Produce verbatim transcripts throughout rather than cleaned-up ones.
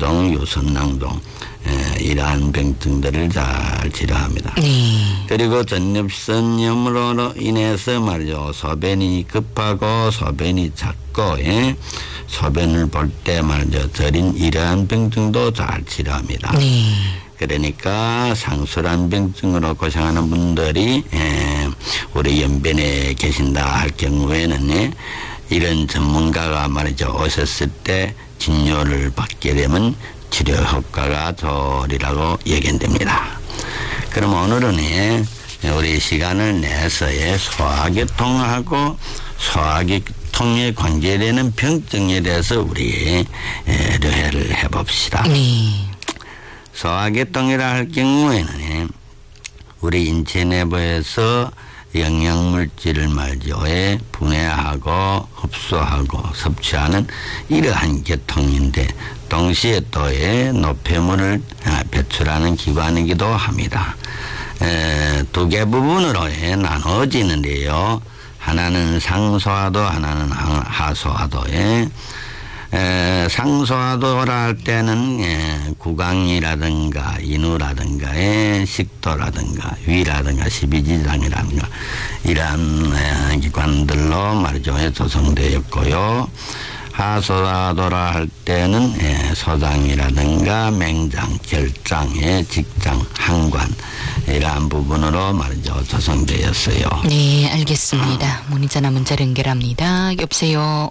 당동, 요선낭동 에, 이러한 병증들을 잘 치료합니다. 네. 그리고 전립선염으로 인해서 말이죠. 소변이 급하고 소변이 작고 예? 소변을 볼 때 말이죠. 저린 이러한 병증도 잘 치료합니다. 네. 그러니까 상수란 병증으로 고생하는 분들이 에, 우리 연변에 계신다 할 경우에는 예? 이런 전문가가 말이죠. 오셨을 때 진료를 받게 되면 치료 효과가 좋으리라고 예견됩니다. 그럼 오늘은 예, 우리 시간을 내서 예, 소화계통하고 소화계통에 관계되는 병증에 대해서 우리 예, 료해를 해봅시다. 네. 소화계통이라 할 경우에는 우리 인체 내부에서 영양물질을 말이죠. 분해하고 흡수하고 섭취하는 이러한 계통인데 동시에 또 노폐물을 배출하는 기관이기도 합니다. 두 개 부분으로 나눠지는데요. 하나는 상소화도 하나는 하소화도. 에, 상소화도라 할 때는 에, 구강이라든가 인후라든가 에, 식도라든가 위라든가 십이지장이라든가 이러한 에, 기관들로 말이죠. 조성되어 있고요. 하소화도라 할 때는 에, 소장이라든가 맹장, 결장, 에, 직장, 항관 이러한 부분으로 말이죠. 조성되었어요. 네, 알겠습니다. 문의자나 문자를 연결합니다. 여보세요.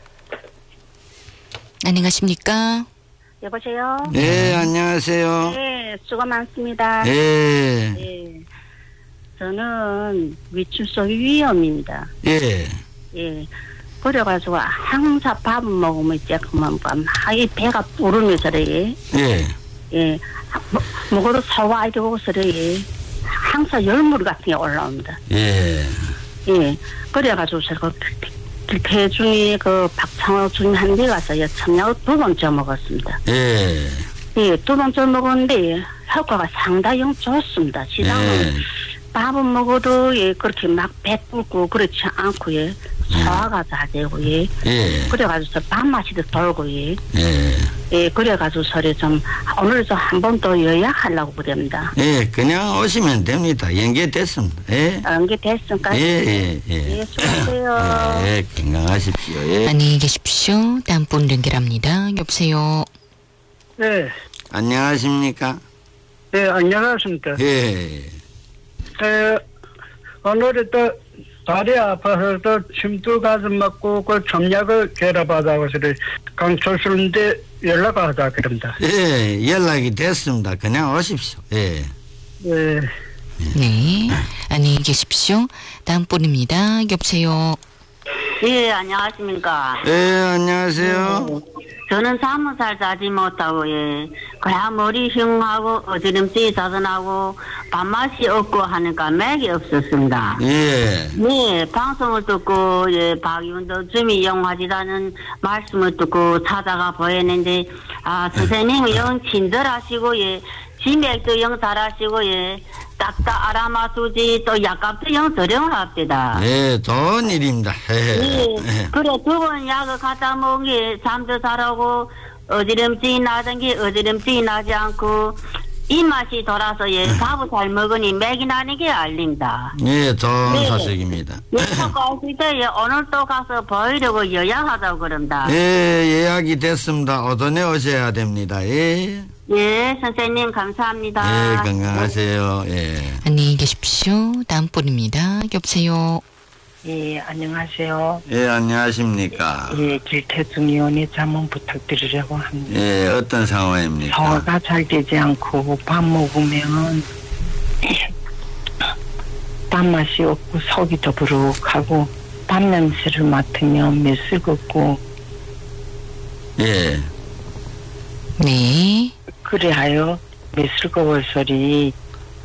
안녕하십니까? 여보세요? 네, 안녕하세요. 네, 수고 많습니다. 네. 네. 저는 위축성 위염입니다. 예. 예. 그래가지고 항상 밥 먹으면 이제 그만 막 이 배가 부르면서 그래. 예. 예. 먹어도 소화하고 그래. 항상 열물 같은 게 올라옵니다. 예. 예. 그래가지고 제가 대중이 그 박창호 주님 한 데 가서 청약을 두 번째 먹었습니다. 예. 예, 두 번째 먹었는데 효과가 상당히 좋습니다. 지당은 예. 밥은 먹어도 예, 그렇게 막 배 뚫고 그렇지 않고 예, 소화가 잘 되고 예. 예. 그래가지고 밥맛이도 돌고 예. 예. 예, 그래가지고 서리 좀 오늘 좀 한 번 더 예약하려고 그럽니다. 예, 그냥 오시면 됩니다. 연계됐습니다. 예. 연계 됐으니까. 예, 예, 예. 예, 수고하세요. 예, 예, 건강하십시오. 예. 안녕히 계십시오. 다음 분 연결합니다. 여보세요. 네, 안녕하십니까? 네, 안녕하십니까. 예. 에, 오늘은 또 다리 아파서 또 침도 가슴 맞고 그 점약을 개라받아서 강철수인데 연락하자 그럽니다. 예, 연락이 됐습니다. 그냥 오십시오. 예. 네, 네. 안녕히 계십시오. 다음 분입니다. 여보세요. 예, 안녕하십니까. 예, 안녕하세요. 저는 잠을 잘 자지 못하고, 예. 그냥 머리 흉하고, 어지럼증이 자전하고, 밥맛이 없고 하니까 맥이 없었습니다. 예. 네, 방송을 듣고, 예, 박윤도 줌이 영화지라는 말씀을 듣고 찾아가 보였는데, 아, 선생님은 영 친절하시고, 예, 지맥도 영 잘하시고, 예, 딱딱 알아맞추지, 또 약값도 영 저렴합니다. 예, 좋은 일입니다. 예. 예, 예. 그래, 두 번 약을 갖다 먹은 게 잠도 잘하고, 어지럼증이 나던 게 어지럼증이 나지 않고, 입맛이 돌아서 예, 밥을 잘 먹으니 맥이 나는 게 알린다. 예, 좋은 네. 소식입니다. 예약하고 하실 때 예, 오늘 또 가서 보이려고 예약하자고 그런다. 예, 예약이 됐습니다. 오전에 오셔야 됩니다. 예. 예, 선생님 감사합니다. 예, 건강하세요. 예. 안녕히 계십시오. 다음 분입니다. 여보세요. 예, 안녕하세요. 예, 안녕하십니까. 예, 길태중 의원의 자문 부탁드리려고 합니다. 예, 어떤 상황입니까? 소화가 잘 되지 않고 밥 먹으면 밥맛이 없고 속이 더부룩하고 밥 냄새를 맡으면 滅걷고 예. 네. 그래하여 滅걷어서리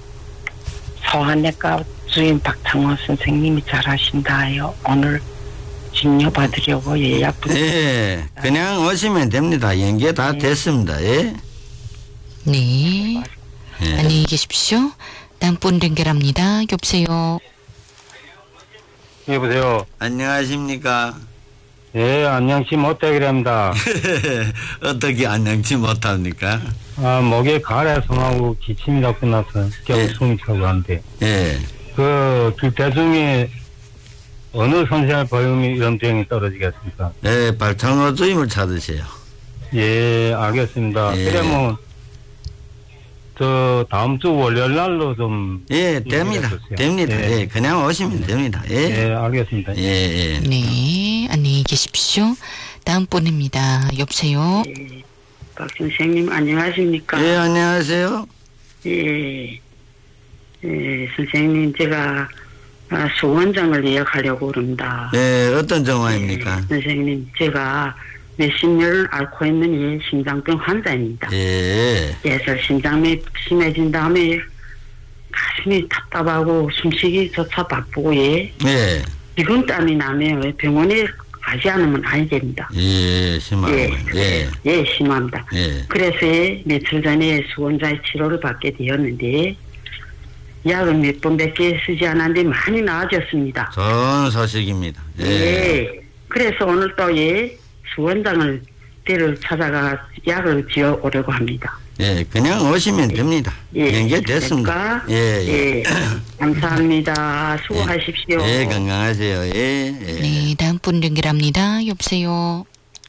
소아내과 주인 박창호 선생님이 잘하신다 하여 오늘 진료 받으려고 예약 예, 그냥 오시면 됩니다. 연계 다 네. 됐습니다. 예. 네. 예. 안녕히 계십시오. 다음 분 연결합니다. 여보세요. 여보세요. 안녕하십니까. 예, 안녕시 못되기랍니다. 어떻게 안녕치 못합니까? 아, 목에 가래 성하고 기침이 자꾸 나서 겨우 예. 숨이 차고 한데. 예. 그, 김대중이 어느 선생의 보험이 이런 병이 떨어지겠습니까? 예, 발창호 주임을 찾으세요. 예, 알겠습니다. 예. 그러면, 저, 다음 주 월요일 날로 좀. 예, 됩니다. 얘기해 주세요. 됩니다. 예. 예, 그냥 오시면 됩니다. 예. 예, 알겠습니다. 예, 예. 네, 안녕히 계십시오. 다음 분입니다. 여보세요. 예, 박 선생님 안녕하십니까? 예, 안녕하세요. 예, 예, 선생님 제가 아, 수원장을 예약하려고 합니다. 예, 어떤 정화입니까? 예, 선생님 제가 몇십 년을 앓고 있는 이 심장병 환자입니다. 예. 그래서 심장이 심해진 다음에 가슴이 답답하고 숨쉬기조차 바쁘고 예, 예. 식은땀이 나면 병원에 가지 않으면 안 됩니다. 예, 심하고요. 예. 예, 심합니다. 예. 그래서 며칠 전에 수원자의 치료를 받게 되었는데 약을 몇 번밖에 쓰지 않았는데 많이 나아졌습니다. 좋은 소식입니다. 예. 예. 그래서 오늘 또 예, 수원장을 때를 찾아가 약을 지어 오려고 합니다. 예, 그냥 오시면 됩니다. 예. 연결됐습니다. 예, 예. 예. 감사합니다. 수고하십시오. 예, 건강하세요. 예, 예. 네, 다음 분 연결합니다. 여보세요.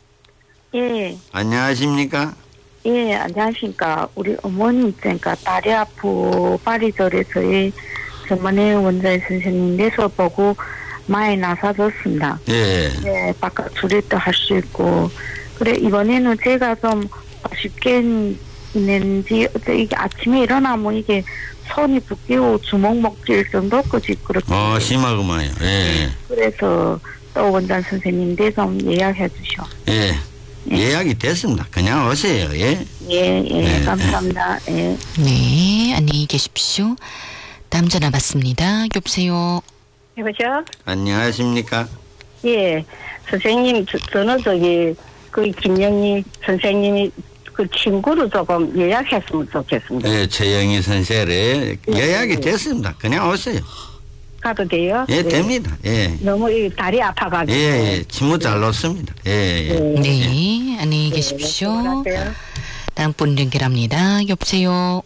예, 안녕하십니까? 예, 안녕하십니까. 우리 어머니 있으니까 다리 아프 파리절에서의 전문의 원장의 선생님께서 보고 많이 나서줬습니다. 예. 예, 바깥 출입도 할 수 있고. 그래, 이번에는 제가 좀 쉽게 있는지, 이게 아침에 일어나면 이게 손이 붓기고 주먹 먹질 정도까지 그렇게. 어, 심하구만요. 예. 그래서 또 원장 선생님께 좀 예약해 주셔. 예. 예약이 됐습니다. 그냥 오세요. 예. 예, 예, 네. 감사합니다. 예. 네, 안녕히 계십시오. 다음 전화 받습니다. 여보세요. 여보세요? 안녕하십니까? 예, 선생님, 저, 저는 저기, 그 김영희 선생님이 그 친구를 조금 예약했으면 좋겠습니다. 예, 최영희 선생의 예약이 네. 됐습니다. 그냥 오세요. 가도 돼요? 예, 네. 됩니다. 예. 너무 이 다리 아파가지고. 예, 예. 침무 잘 놓습니다. 예, 예. 네, 안녕히 계십시오. 안녕하세요. 다음 분 연결합니다. 여보세요.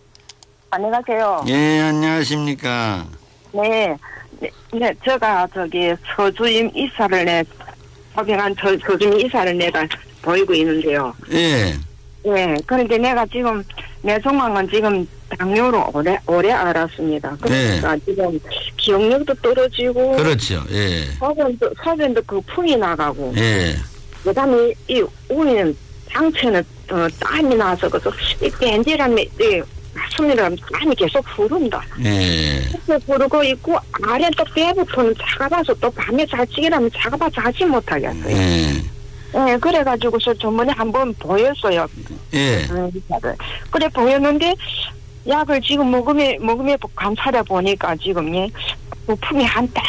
안녕하세요. 예, 안녕하십니까? 네. 네, 네, 제가 저기 서주임 이사를 내, 소병한 서, 서주임 이사를 내가 보이고 있는데요. 예. 네, 그런데 내가 지금 내 정황은 지금 당뇨로 오래 오래 알았습니다. 그러니까 네. 지금 기억력도 떨어지고, 그렇죠. 예. 소변도 소변도 그 풍이 나가고, 예. 그다음에 이 우리는 상체는 어, 땀이 나서 그래서 이 뺀질함이 이 숨이랑 땀이 계속 흐른다. 예. 계속 흐르고 있고 아래 또 배부터는 작아봐서 또 밤에 자지기라면 작아봐 자지 못하겠어요. 예. 네, 그래가지고서 전번에 한번 보였어요. 예. 음, 약을. 그래 보였는데 약을 지금 먹으면 먹으면 감찰해 보니까 지금 예 거품이 한다다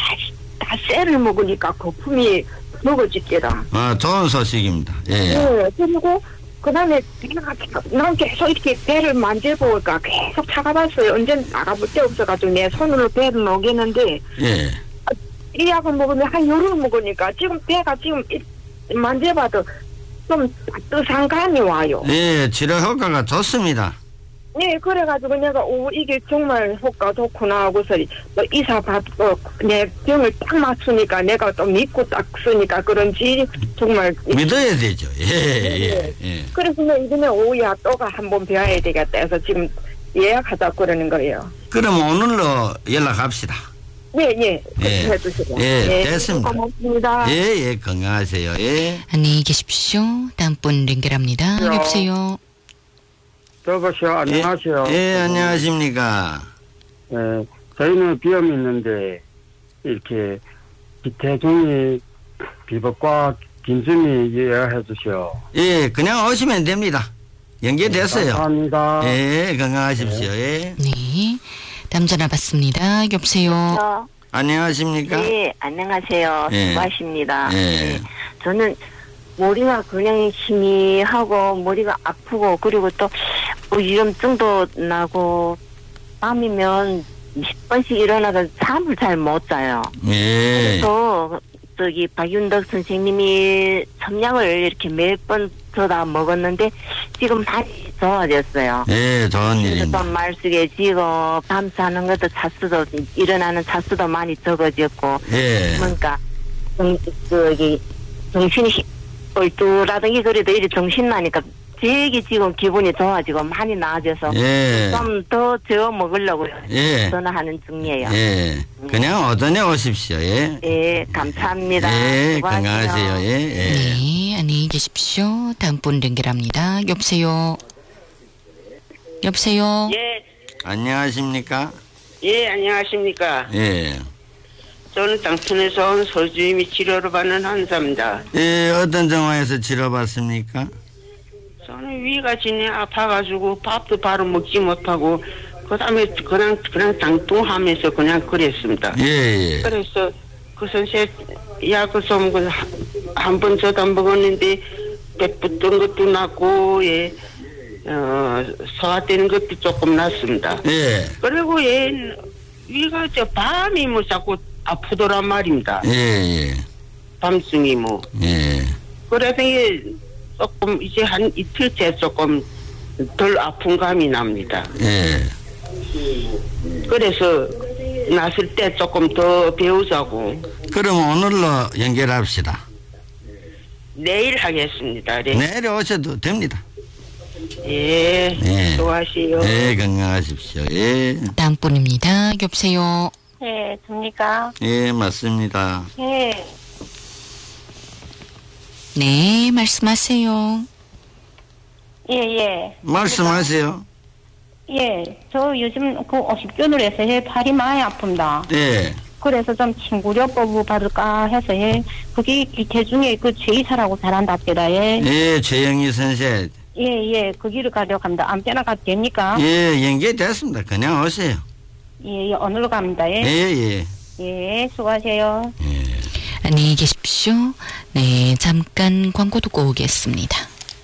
쎄를 먹으니까 거품이 먹어지더라. 아, 좋은 소식입니다. 예. 네, 그리고 그다음에 내가 난 계속 이렇게 배를 만져보니까 계속 차가봤어요. 언제 나가볼 데 없어가지고 내 손으로 배를 녹였는데 예. 이 약을 먹으면 한 열흘 먹으니까 지금 배가 지금 이- 만져봐도 좀 따뜻한 감이 와요. 예, 치료 효과가 좋습니다. 네, 그래가지고 내가 오 이게 정말 효과 좋구나 하고서 또 이사 받고 내 병을 딱 맞추니까 내가 또 믿고 딱 쓰니까 그런지 정말 믿어야 되죠. 예, 예, 예. 그래서 내 이번에 오후야 또가 한번 배워야 되겠다 해서 지금 예약하자 그러는 거예요. 그럼 오늘로 연락합시다. 네, 네. 예. 해주세요. 예, 네, 됐습니다. 고맙습니다. 예, 예, 건강하세요. 예. 안녕히 계십시오. 다음 분 연결합니다. 야. 여보세요. 여보세요. 안녕하세요. 예, 예, 안녕하십니까? 예, 저희는 비염이 있는데 이렇게 기태중이 비법과 김수미 예약해 주시오. 예, 그냥 오시면 됩니다. 연결됐어요. 감사합니다. 예, 건강하십시오. 예. 네, 다음 전화 받습니다. 여보세요. 안녕하십니까? 네, 안녕하세요. 예. 수고하십니다. 예. 네, 저는 머리가 그냥 희미하고 머리가 아프고 그리고 또 유염증도 나고 밤이면 몇 번씩 일어나서 잠을 잘 못 자요. 예. 그래서 저기 박윤덕 선생님이 첨약을 이렇게 몇 번 저다 먹었는데 지금 많이 좋아졌어요. 예, 좋은 일입니다. 좀 말쑥해지고 밤새는 것도 차수도 일어나는 차수도 많이 적어졌고 예. 그러니까 정, 저기 정신이 얼뚜라든지 그래도 이렇게 정신 나니까 되게 지금 기분이 좋아지고 많이 나아져서 예. 좀 더 재워 먹으려고요. 예. 전화하는 중이에요. 예. 그냥 오전에 오십시오. 예. 예, 감사합니다. 예, 수고하세요. 건강하세요. 예, 예. 네, 안녕히 계십시오. 다음 분 연결합니다. 여보세요. 여보세요. 예, 안녕하십니까? 예, 안녕하십니까. 예. 저는 당천에서 온 서주임이 치료를 받는 환자입니다. 예, 어떤 정황에서 치료받습니까? 저는 위가 진히 아파가지고 밥도 바로 먹지 못하고 그 다음에 그냥 그냥 당뚱하면서 그냥 그랬습니다. 예, 예. 그래서 그 선생 약을 좀 한 번 저다 먹었는데 배 붙던 것도 났고 예, 어, 소화되는 것도 조금 났습니다. 예. 그리고 예, 위가 저 밤이 뭐 자꾸 아프더란 말입니다. 예, 예. 밤중이 뭐. 예. 그러더니 조금 이제 한 이틀째 조금 덜 아픈 감이 납니다. 예. 그래서 났을 때 조금 더 배우자고. 그럼 오늘로 연결합시다. 내일 하겠습니다. 네. 내일 오셔도 됩니다. 예. 예. 수고하시오. 예, 건강하십시오. 예. 다음 분입니다. 여보세요. 네, 접니까? 예, 맞습니다. 예. 네, 말씀하세요. 예, 예. 말씀하세요. 예, 저 요즘 그 오십견으로 해서 예, 팔이 많이 아픕니다. 예. 그래서 좀 친구료법 받을까 해서 예, 그게 기태중에 그 제이사라고 잘한답니다. 예. 예, 최영희 선생. 예, 예, 그 길을 가려고 합니다. 아무 때나 가도 됩니까? 예, 연결됐습니다. 그냥 오세요. 예, 예, 어느로 갑니다. 예. 예, 예. 예, 수고하세요. 안녕히 계십시오. 네, 잠깐 광고 듣고 오겠습니다.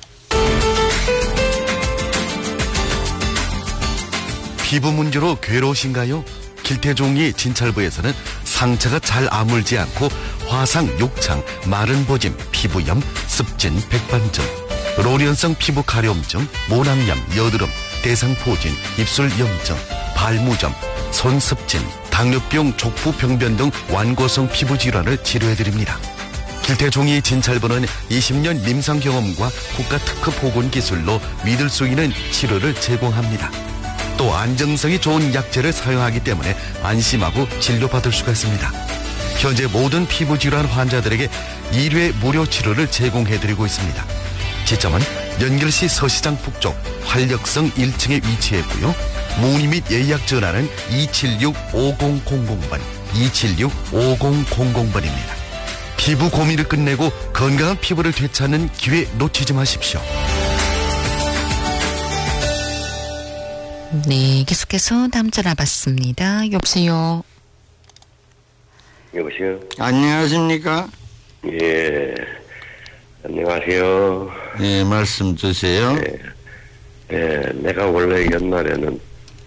피부 문제로 괴로우신가요? 길태종이 진찰부에서는 상처가 잘 아물지 않고 화상, 욕창, 마른 보짐, 피부염, 습진, 백반증, 로련성 피부 가려움증, 모낭염, 여드름, 대상포진, 입술 염증, 발무점, 손습진, 당뇨병, 족부병변 등 완고성 피부 질환을 치료해드립니다. 길태종이 진찰부는 이십 년 임상 경험과 국가 특허 보건 기술로 믿을 수 있는 치료를 제공합니다. 또 안정성이 좋은 약재를 사용하기 때문에 안심하고 진료받을 수가 있습니다. 현재 모든 피부 질환 환자들에게 일 회 무료 치료를 제공해드리고 있습니다. 지점은 연결시 서시장 북쪽 활력성 일 층에 위치해 있고요. 문의 및 예약 전화는 이칠육 오공공공 번, 이칠육 오공공공 번입니다. 피부 고민을 끝내고 건강한 피부를 되찾는 기회 놓치지 마십시오. 네, 계속해서 다음 전화 받습니다. 여보세요. 여보세요. 안녕하십니까? 예. 안녕하세요. 예, 말씀 주세요. 예. 예, 내가 원래 옛날에는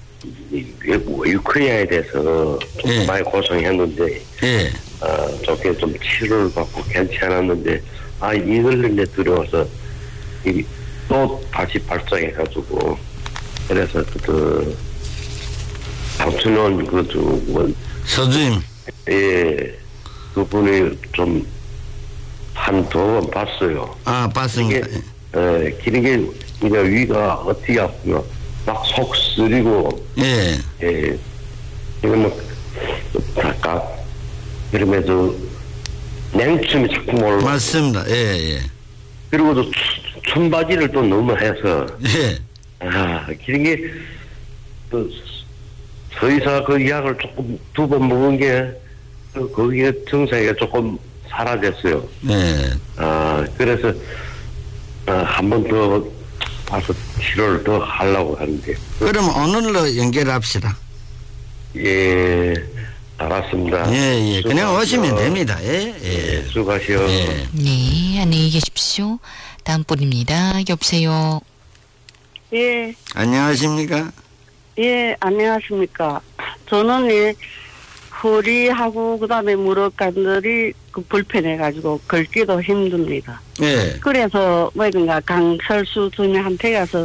유크리아에 대해서 좀 예. 많이 고생했는데, 예. 아, 좋게 좀 치료를 받고 괜찮았는데, 아, 이들린데 들어와서, 이, 또 다시 발작해가지고, 그래서 그, 당춘원 그, 저, 원. 서주임. 예. 그분이 좀, 한 두 번 봤어요. 아, 봤습니다. 이게, 예, 길게, 이게 위가 어떻게 아프면, 막 속 쓰리고, 예. 예, 이거 뭐, 아까, 그러면서, 냉춤이 자꾸 올라. 맞습니다. 예, 예. 그리고 또, 춘바지를 또 너무 해서, 예. 아, 길게, 그, 서의사 그 약을 조금 두 번 먹은 게, 그, 거기에 증상이 조금 사라졌어요. 예. 아, 그래서, 아, 한 번 더 와서 치료를 더 하려고 하는데. 그럼 오늘로 연결합시다. 예, 알았습니다. 예, 예. 그냥 수고하세요. 오시면 됩니다. 예, 예. 예, 수고하시오. 예. 네, 안녕히 계십시오. 다음 분입니다. 여보세요. 예, 안녕하십니까? 예, 안녕하십니까. 저는 예, 허리하고 그다음에 무릎 관절이 그 불편해가지고 걷기도 힘듭니다. 예. 그래서 뭐든가 강철수 주님한테 가서